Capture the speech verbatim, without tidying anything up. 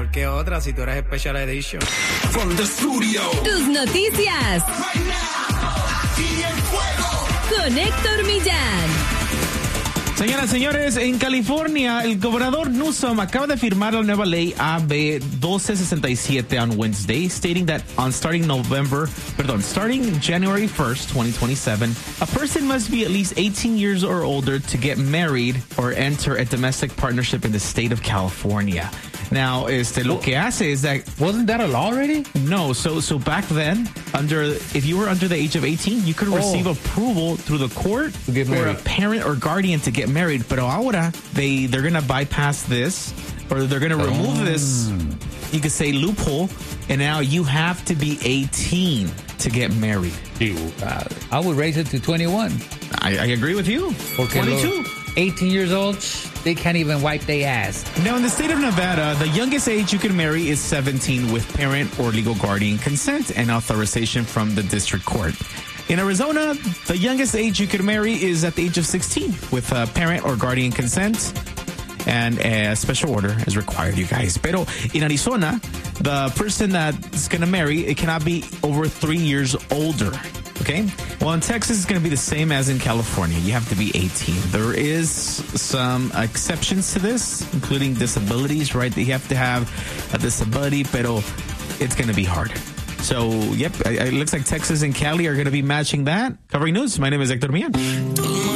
¿Qué otra si tú eres Special Edition? From the studio. Tus noticias. Right now. Aquí en Fuego. Con Héctor Millán. Señoras y señores, en California, el gobernador Newsom acaba de firmar la nueva ley A B doce sesenta y siete on Wednesday, stating that on starting November, perdón, starting January first, twenty twenty-seven, a person must be at least eighteen years or older to get married or enter a domestic partnership in the state of California. Now, este, lo que hace is that... Wasn't that a law already? No, so so back then, under if you were under the age of eighteen, you could receive Oh. approval through the court To get for a married. parent or guardian to get married. But ahora, they, they're going to bypass this, or they're going to remove Oh. this, you could say, loophole, and now you have to be eighteen to get married. Uh, I would raise it to twenty-one. I, I agree with you. Porque twenty-two. los eighteen years old, they can't even wipe their ass. Now, in the state of Nevada, the youngest age you can marry is seventeen with parent or legal guardian consent and authorization from the district court. In Arizona, the youngest age you can marry is at the age of sixteen with a parent or guardian consent, and a special order is required, you guys. Pero in Arizona, the person that's going to marry, it cannot be over three years older. Okay? Well, in Texas, it's going to be the same as in California. You have to be eighteen. There is some exceptions to this, including disabilities, right? You have to have a disability, pero it's going to be hard. So, yep, it looks like Texas and Cali are going to be matching that. Covering news, my name is Héctor Millán.